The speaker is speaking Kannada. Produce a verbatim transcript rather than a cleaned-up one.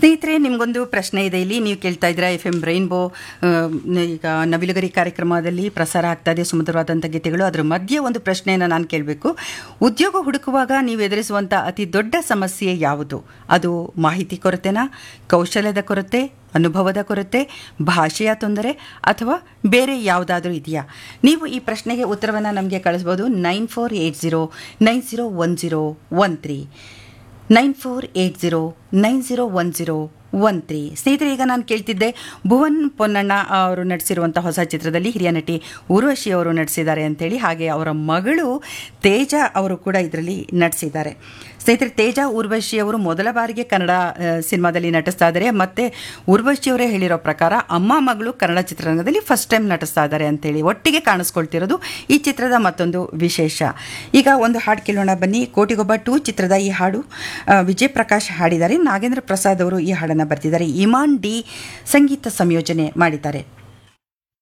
ಸ್ನೇಹಿತರೆ, ನಿಮಗೊಂದು ಪ್ರಶ್ನೆ ಇದೆ. ಇಲ್ಲಿ ನೀವು ಕೇಳ್ತಾ ಇದ್ದೀರಾ ಎಫ್ ಎಂ ರೈನ್ಬೋ. ಈಗ ನವಿಲುಗರಿ ಕಾರ್ಯಕ್ರಮದಲ್ಲಿ ಪ್ರಸಾರ ಆಗ್ತಾ ಇದೆ ಸುಮಧುರವಾದಂಥ ಗೀತೆಗಳು. ಅದರ ಮಧ್ಯೆ ಒಂದು ಪ್ರಶ್ನೆಯನ್ನು ನಾನು ಕೇಳಬೇಕು. ಉದ್ಯೋಗ ಹುಡುಕುವಾಗ ನೀವು ಎದುರಿಸುವಂಥ ಅತಿ ದೊಡ್ಡ ಸಮಸ್ಯೆ ಯಾವುದು? ಅದು ಮಾಹಿತಿ ಕೊರತೆನಾ, ಕೌಶಲ್ಯದ ಕೊರತೆ, ಅನುಭವದ ಕೊರತೆ, ಭಾಷೆಯ ತೊಂದರೆ, ಅಥವಾ ಬೇರೆ ಯಾವುದಾದ್ರೂ ಇದೆಯಾ? ನೀವು ಈ ಪ್ರಶ್ನೆಗೆ ಉತ್ತರವನ್ನು ನಮಗೆ ಕಳಿಸ್ಬೋದು. Nine four eight zero nine zero one zero one three nine four eight zero nine zero one zero one three. ಸ್ನೇಹಿತರೆ, ಈಗ ನಾನು ಕೇಳ್ತಿದ್ದೆ, ಭುವನ್ ಪೊನ್ನಣ್ಣ ಅವರು ನಟಿಸಿರುವಂಥ ಹೊಸ ಚಿತ್ರದಲ್ಲಿ ಹಿರಿಯ ನಟಿ ಊರ್ವಶಿ ಅವರು ನಟಿಸಿದ್ದಾರೆ ಅಂತೇಳಿ. ಹಾಗೆ ಅವರ ಮಗಳು ತೇಜ ಅವರು ಕೂಡ ಇದರಲ್ಲಿ ನಟಿಸಿದ್ದಾರೆ. ಸ್ನೇಹಿತರೆ, ತೇಜ ಊರ್ವಶಿ ಅವರು ಮೊದಲ ಬಾರಿಗೆ ಕನ್ನಡ ಸಿನಿಮಾದಲ್ಲಿ ನಟಿಸ್ತಾ ಇದ್ದಾರೆ. ಮತ್ತು ಊರ್ವಶಿಯವರೇ ಹೇಳಿರೋ ಪ್ರಕಾರ ಅಮ್ಮ ಮಗಳು ಕನ್ನಡ ಚಿತ್ರರಂಗದಲ್ಲಿ ಫಸ್ಟ್ ಟೈಮ್ ನಟಿಸ್ತಾ ಇದ್ದಾರೆ ಅಂತೇಳಿ ಒಟ್ಟಿಗೆ ಕಾಣಿಸ್ಕೊಳ್ತಿರೋದು ಈ ಚಿತ್ರದ ಮತ್ತೊಂದು ವಿಶೇಷ. ಈಗ ಒಂದು ಹಾಡು ಕೇಳೋಣ ಬನ್ನಿ. ಕೋಟಿಗೊಬ್ಬ ಟೂ ಚಿತ್ರದ ಈ ಹಾಡು ವಿಜಯ್ ಪ್ರಕಾಶ್ ಹಾಡಿದ್ದಾರೆ. ನಾಗೇಂದ್ರ ಪ್ರಸಾದ್ ಅವರು ಈ ಹಾಡನ್ನು ಬರ್ತಿದ್ದಾರೆ. ಇಮಾನ್ ಡಿ ಸಂಗೀತ ಸಂಯೋಜನೆ ಮಾಡಿದ್ದಾರೆ.